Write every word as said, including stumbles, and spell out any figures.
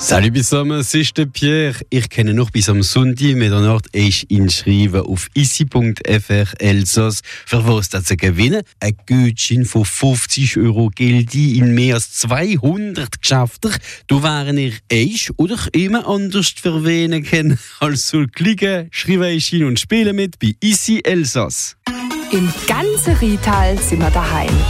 Salut zusammen, es ist der Pierre. Ich kenne noch bis am Sonntag Mitternacht ist inschreiben auf isi punkt f r Elsass. Für was das zu gewinnen? Ein Gutschein von fünfzig Euro gilt in mehr als zweihundert Geschäften. Du wären ihr eich oder immer anders verwählen können. Also klicken, schreiben und spielen mit bei Isi Elsass. Im ganzen Rheintal sind wir daheim.